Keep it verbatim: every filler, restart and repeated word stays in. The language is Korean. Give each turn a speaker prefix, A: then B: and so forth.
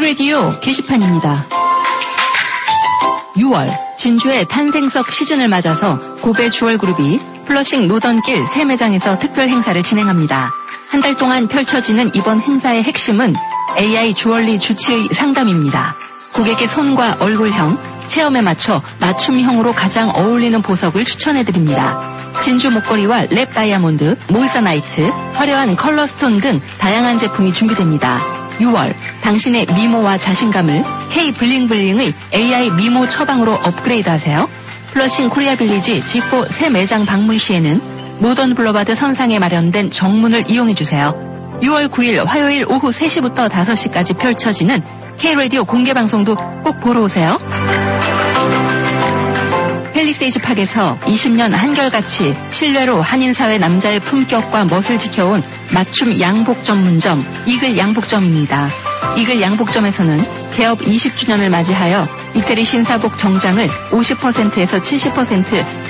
A: K라디오 게시판입니다. 유월 진주의 탄생석 시즌을 맞아서 고배 주얼그룹이 플러싱 노던길 새 매장에서 특별 행사를 진행합니다. 한 달 동안 펼쳐지는 이번 행사의 핵심은 에이아이 주얼리 주치의 상담입니다. 고객의 손과 얼굴형, 체험에 맞춰 맞춤형으로 가장 어울리는 보석을 추천해드립니다. 진주 목걸이와 랩 다이아몬드, 모이서나이트, 화려한 컬러스톤 등 다양한 제품이 준비됩니다. 유월 당신의 미모와 자신감을 K 블링블링의 에이아이 미모 처방으로 업그레이드하세요. 플러싱 코리아 빌리지 지포 새 매장 방문 시에는 모던 블러바드 선상에 마련된 정문을 이용해주세요. 유월 구일 화요일 오후 세 시부터 다섯 시까지 펼쳐지는 K라디오 공개방송도 꼭 보러 오세요. 팰리세이즈 팍에서 이십 년 한결같이 신뢰로 한인사회 남자의 품격과 멋을 지켜온 맞춤 양복 전문점 이글 양복점입니다. 이글 양복점에서는 개업 이십 주년을 맞이하여 이태리 신사복 정장을 오십 퍼센트에서 칠십 퍼센트